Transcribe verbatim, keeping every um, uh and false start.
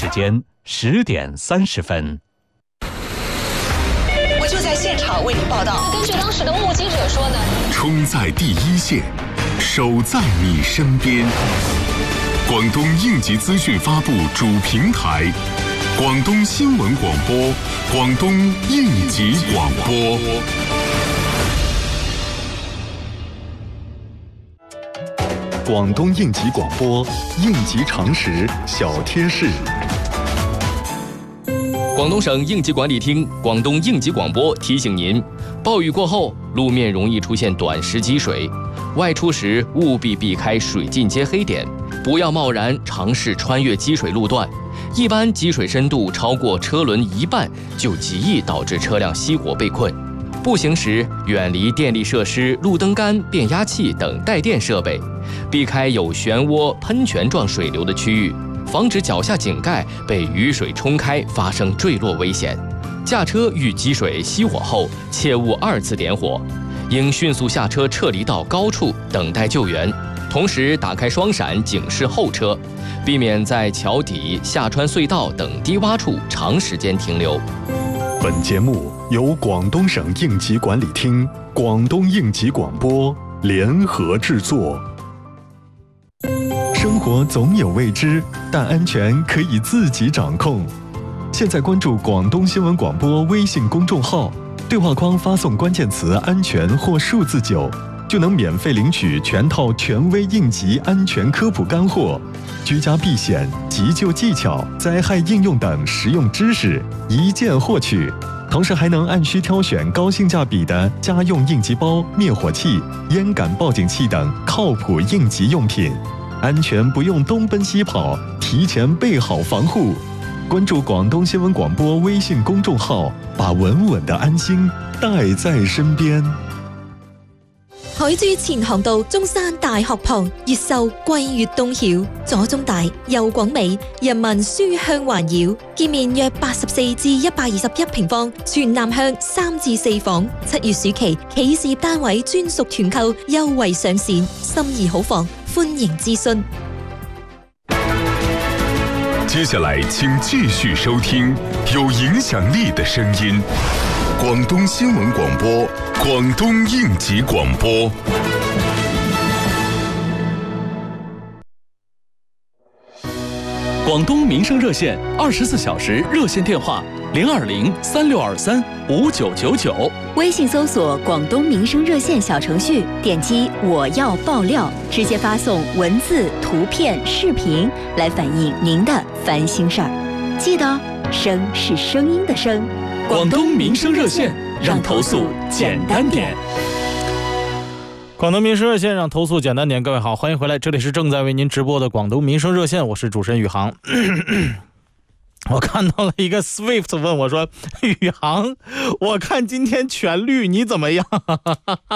时间十点三十分。 我就在现场为您报道。 根据当时的目击者说呢， 冲在第一线，守在你身边。广东应急资讯发布主平台，广东新闻广播，广东应急广播。 广东应急广播，应急常识小贴士。 广东省应急管理厅、广东应急广播提醒您：暴雨过后，路面容易出现短时积水，外出时务必避开水浸结黑点，不要贸然尝试穿越积水路段。一般积水深度超过车轮一半，就极易导致车辆熄火被困。步行时远离电力设施、路灯杆、变压器等带电设备，避开有漩涡、喷泉状水流的区域，防止脚下井盖被雨水冲开，发生坠落危险。驾车遇积水熄火后，切勿二次点火，应迅速下车撤离到高处等待救援，同时打开双闪警示后车，避免在桥底、下穿隧道等低洼处长时间停留。 本节目由广东省应急管理厅、广东应急广播联合制作。生活总有未知，但安全可以自己掌控。现在关注广东新闻广播微信公众号，对话框发送关键词“安全”或数字九，就能免费领取全套权威应急安全科普干货、居家避险、急救技巧、灾害应用等实用知识，一键获取。同时还能按需挑选高性价比的家用应急包、灭火器、烟感报警器等靠谱应急用品，安全不用东奔西跑，提前备好防护。关注广东新闻广播微信公众號，把穩穩的安心帶在身邊。 海珠前航道中山大學旁，越秀貴越東曉，左中大右廣美，人民書香環繞。建面約八十四至一百二十一平方，全南向三至四房。七月暑期企事業單位專屬團購優惠上線，心儀好房，歡迎諮詢。 接下來請繼續收聽有影響力的聲音，廣東新聞廣播，廣東應急廣播。 廣東民生熱線二十四小時熱線電話零二零三六二三五九九九。 微信搜索廣東民生熱線小程序，點擊我要爆料，直接發送文字、圖片、視頻來反映您的煩心事兒。記得聲是聲音的聲。 廣東民生熱線，讓投訴簡單點。 廣東民生熱線讓投訴簡單點。各位好，歡迎回來，這裡是正在為您直播的廣東民生熱線，我是主持人宇航。我看到了一個 Swift 問我說，宇航，我看今天全綠，你怎麼樣？